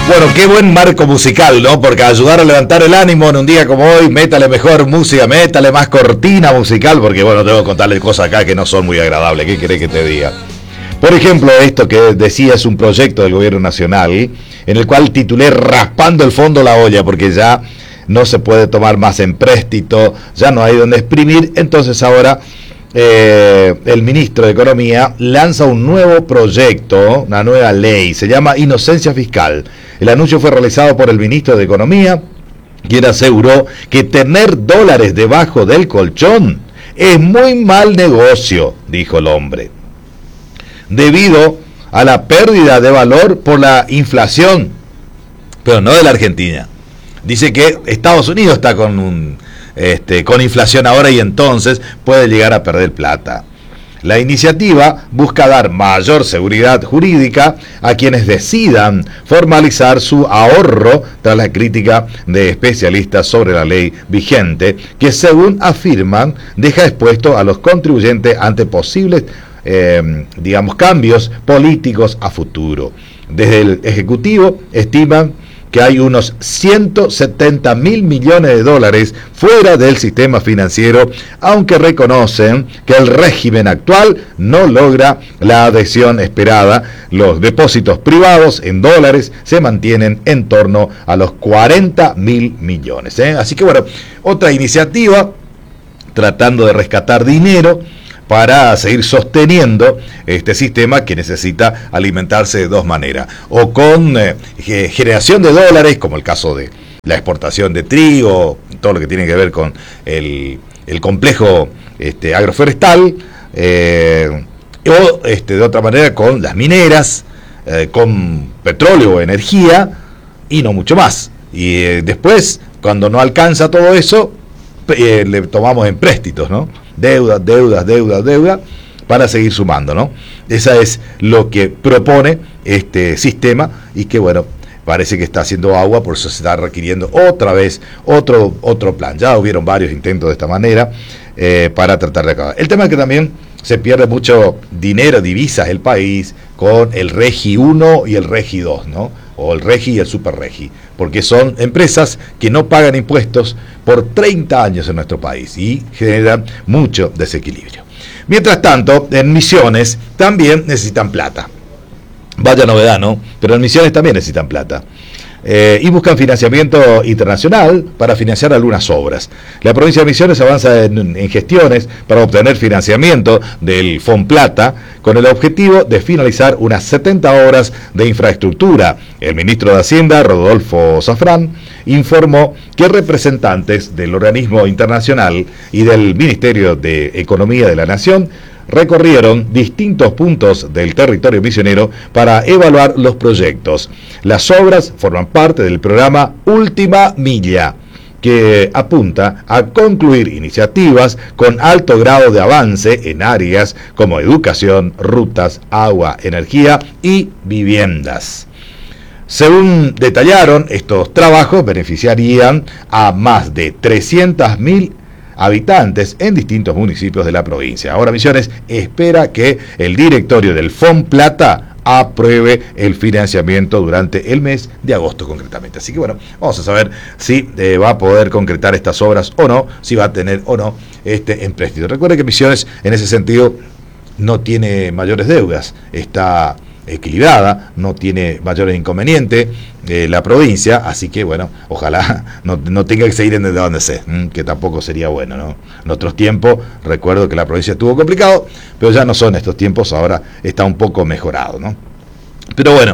Bueno, qué buen marco musical, ¿no? Porque ayudar a levantar el ánimo en un día como hoy, métale mejor música, métale más cortina musical, porque bueno, tengo que contarles cosas acá que no son muy agradables. ¿Qué querés que te diga? Por ejemplo, esto que decía es un proyecto del gobierno nacional, en el cual titulé Raspando el fondo la olla, porque ya no se puede tomar más empréstito, ya no hay donde exprimir, entonces ahora el ministro de Economía lanza un nuevo proyecto, una nueva ley, se llama Inocencia Fiscal. El anuncio fue realizado por el ministro de Economía, quien aseguró que tener dólares debajo del colchón es muy mal negocio, dijo el hombre, debido a la pérdida de valor por la inflación, pero no de la Argentina. Dice que Estados Unidos está con inflación ahora y entonces puede llegar a perder plata. La iniciativa busca dar mayor seguridad jurídica a quienes decidan formalizar su ahorro tras la crítica de especialistas sobre la ley vigente, que según afirman deja expuesto a los contribuyentes ante posibles cambios políticos a futuro. Desde el Ejecutivo estiman que hay unos 170 mil millones de dólares fuera del sistema financiero, aunque reconocen que el régimen actual no logra la adhesión esperada. Los depósitos privados en dólares se mantienen en torno a los 40 mil millones. Así que bueno, otra iniciativa tratando de rescatar dinero para seguir sosteniendo este sistema que necesita alimentarse de dos maneras, o con generación de dólares, como el caso de la exportación de trigo, todo lo que tiene que ver con el complejo agroforestal, o de otra manera con las mineras, con petróleo o energía, y no mucho más. Y después, cuando no alcanza todo eso, le tomamos empréstitos, ¿no? Deuda, para seguir sumando, ¿no? Esa es lo que propone este sistema y que, bueno, parece que está haciendo agua, por eso se está requiriendo otra vez otro plan. Ya hubieron varios intentos de esta manera para tratar de acabar. El tema es que también se pierde mucho dinero, divisas, el país, con el Regi 1 y el Regi 2, ¿no? O el Regi y el Super Regi, porque son empresas que no pagan impuestos por 30 años en nuestro país y generan mucho desequilibrio. Mientras tanto, en Misiones también necesitan plata. Vaya novedad, ¿no? Pero en Misiones también necesitan plata. Y buscan financiamiento internacional para financiar algunas obras. La provincia de Misiones avanza en gestiones para obtener financiamiento del Fonplata con el objetivo de finalizar unas 70 obras de infraestructura. El ministro de Hacienda, Rodolfo Safrán, informó que representantes del organismo internacional y del Ministerio de Economía de la Nación recorrieron distintos puntos del territorio misionero para evaluar los proyectos. Las obras forman parte del programa Última Milla, que apunta a concluir iniciativas con alto grado de avance en áreas como educación, rutas, agua, energía y viviendas. Según detallaron, estos trabajos beneficiarían a más de 300.000 habitantes en distintos municipios de la provincia. Ahora Misiones espera que el directorio del Fonplata apruebe el financiamiento durante el mes de agosto concretamente. Así que bueno, vamos a saber si va a poder concretar estas obras o no, si va a tener o no empréstito. Recuerde que Misiones en ese sentido no tiene mayores deudas, está equilibrada, no tiene mayores inconvenientes la provincia, así que bueno, ojalá no tenga que seguir en el donde sé, que tampoco sería bueno, ¿no? En otros tiempos, recuerdo que la provincia estuvo complicado, pero ya no son estos tiempos, ahora está un poco mejorado, ¿no? Pero bueno,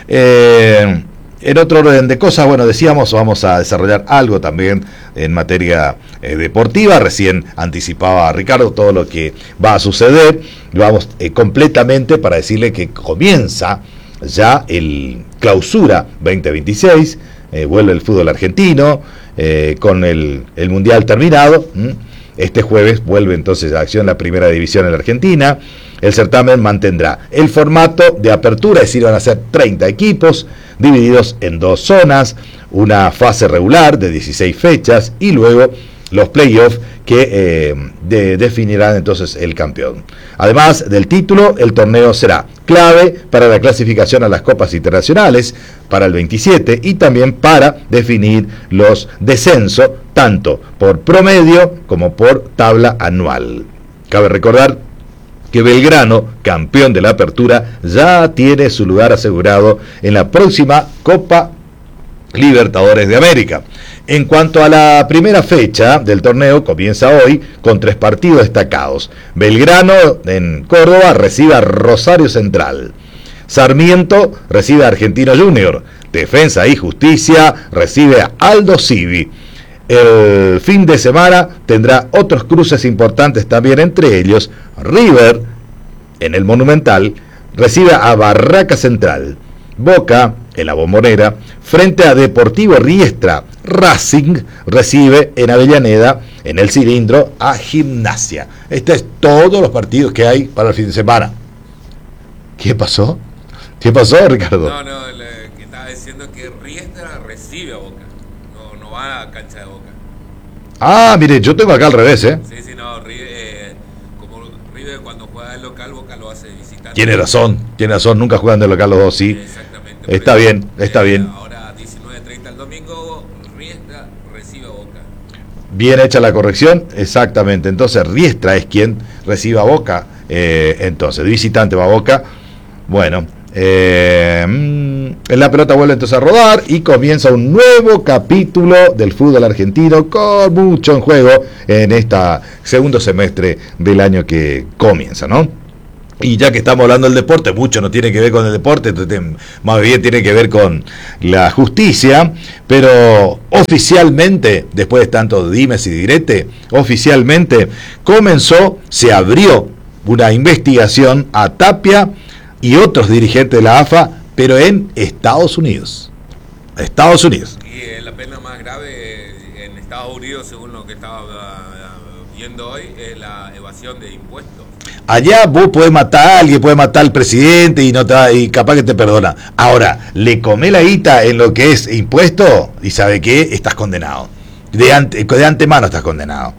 en otro orden de cosas, bueno, decíamos, vamos a desarrollar algo también en materia deportiva. Recién anticipaba a Ricardo todo lo que va a suceder. Vamos completamente para decirle que comienza ya el Clausura 2026. Vuelve el fútbol argentino con el Mundial terminado. Este jueves vuelve entonces a acción la primera división en la Argentina. El certamen mantendrá el formato de apertura, es decir, van a ser 30 equipos divididos en dos zonas, una fase regular de 16 fechas y luego los playoffs que definirán entonces el campeón. Además del título, el torneo será clave para la clasificación a las copas internacionales para el 27 y también para definir los descensos, tanto por promedio como por tabla anual. Cabe recordar que Belgrano, campeón de la Apertura, ya tiene su lugar asegurado en la próxima Copa Libertadores de América. En cuanto a la primera fecha del torneo, comienza hoy con 3 partidos destacados. Belgrano en Córdoba recibe a Rosario Central. Sarmiento recibe a Argentino Junior. Defensa y Justicia recibe a Aldo Civi. El fin de semana tendrá otros cruces importantes también, entre ellos River en el Monumental recibe a Barraca Central. Boca en la Bombonera frente a Deportivo Riestra. Racing recibe en Avellaneda en el Cilindro a Gimnasia. Este es todos los partidos que hay para el fin de semana. ¿Qué pasó? ¿Qué pasó, Ricardo? No, que estaba diciendo que Riestra recibe a Boca, no va a cancha de Boca. Ah, mire, yo tengo acá al revés, ¿eh? Sí, no, como River cuando juega de local, Boca lo hace de visitante. Tiene razón, nunca juegan de local los dos, sí. Exactamente. Está bien, está bien. Ahora 19:30 el domingo, Riestra recibe a Boca. Bien hecha la corrección, exactamente. Entonces Riestra es quien recibe a Boca, entonces, de visitante va a Boca. Bueno, la pelota vuelve entonces a rodar y comienza un nuevo capítulo del fútbol argentino con mucho en juego en este segundo semestre del año que comienza, ¿no? Y ya que estamos hablando del deporte, mucho no tiene que ver con el deporte, más bien tiene que ver con la justicia, pero oficialmente, después de tantos dimes y diretes, oficialmente se abrió una investigación a Tapia y otros dirigentes de la AFA, pero en Estados Unidos. Y la pena más grave en Estados Unidos, según lo que estaba viendo hoy, es la evasión de impuestos. Allá vos podés matar a alguien, podés matar al presidente y capaz que te perdona. Ahora, le comé la guita en lo que es impuesto y ¿sabe qué? Estás condenado. De antemano estás condenado.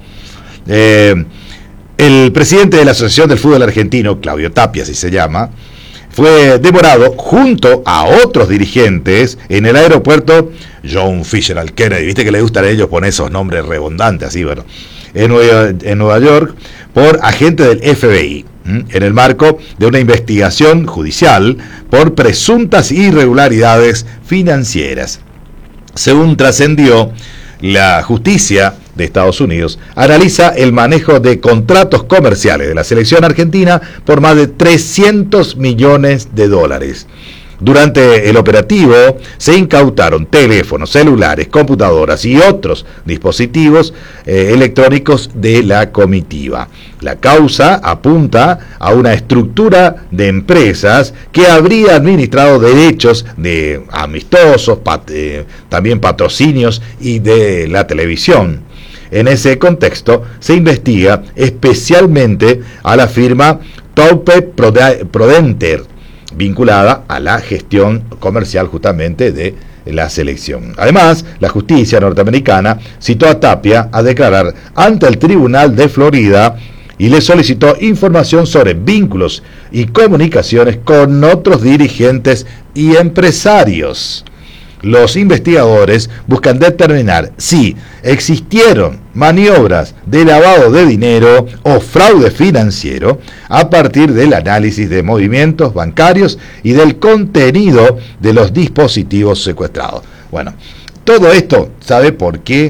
El presidente de la Asociación del Fútbol Argentino, Claudio Tapia, así se llama, fue demorado junto a otros dirigentes en el aeropuerto John Fisher Kennedy. Viste que le gustan a ellos poner esos nombres redundantes así, bueno, en Nueva York, por agentes del FBI, en el marco de una investigación judicial por presuntas irregularidades financieras. Según trascendió, la justicia de Estados Unidos analiza el manejo de contratos comerciales de la selección argentina por más de 300 millones de dólares. Durante el operativo se incautaron teléfonos, celulares, computadoras y otros dispositivos electrónicos de la comitiva. La causa apunta a una estructura de empresas que habría administrado derechos de amistosos, también patrocinios y de la televisión. En ese contexto se investiga especialmente a la firma Taupe Prodenter, vinculada a la gestión comercial justamente de la selección. Además, la justicia norteamericana citó a Tapia a declarar ante el Tribunal de Florida y le solicitó información sobre vínculos y comunicaciones con otros dirigentes y empresarios. Los investigadores buscan determinar si existieron maniobras de lavado de dinero o fraude financiero a partir del análisis de movimientos bancarios y del contenido de los dispositivos secuestrados. Bueno, todo esto, ¿sabe por qué?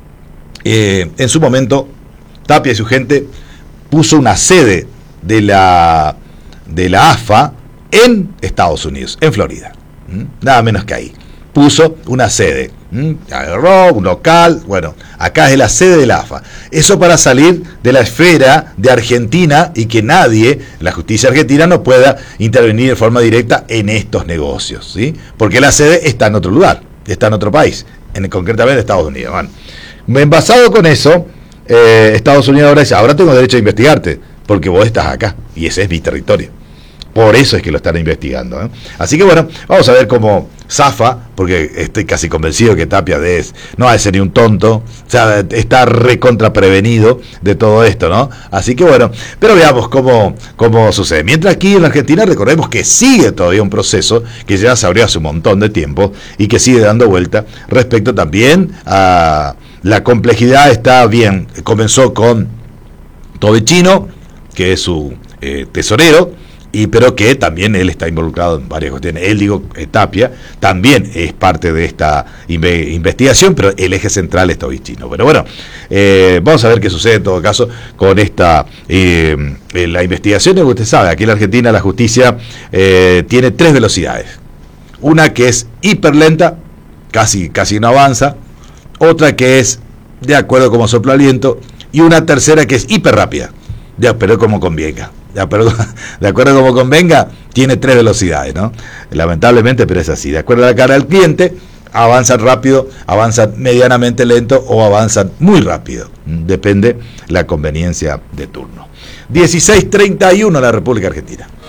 En su momento, Tapia y su gente puso una sede de la AFA en Estados Unidos, en Florida. Nada menos que ahí. Puso una sede, agarró un local, bueno, acá es la sede de la AFA. Eso para salir de la esfera de Argentina y que nadie, la justicia argentina, no pueda intervenir de forma directa en estos negocios, ¿sí? Porque la sede está en otro lugar, está en otro país, concretamente Estados Unidos. Bueno, basado con eso, Estados Unidos ahora dice, ahora tengo derecho a investigarte, porque vos estás acá, y ese es mi territorio. Por eso es que lo están investigando, ¿eh? Así que bueno, vamos a ver cómo zafa, porque estoy casi convencido que Tapia no ha de ser ni un tonto, o sea, está recontra prevenido de todo esto, ¿no? Así que bueno, pero veamos cómo sucede. Mientras aquí en la Argentina recordemos que sigue todavía un proceso que ya se abrió hace un montón de tiempo y que sigue dando vuelta respecto también a la complejidad. Está bien, comenzó con Tobechino, que es su tesorero, pero que también él está involucrado en varias cuestiones. Él, digo, Tapia, también es parte de esta investigación, pero el eje central es Tobechino. Pero bueno, vamos a ver qué sucede en todo caso con esta la investigación. Usted sabe, aquí en la Argentina la justicia tiene 3 velocidades. Una que es hiperlenta, casi no avanza. Otra que es de acuerdo como sopla aliento. Y una tercera que es hiper rápida, pero como convenga. De acuerdo como convenga, tiene 3 velocidades, ¿no? Lamentablemente, pero es así. De acuerdo a la cara del cliente, avanzan rápido, avanzan medianamente lento o avanzan muy rápido. Depende la conveniencia de turno. 16:31 en la República Argentina.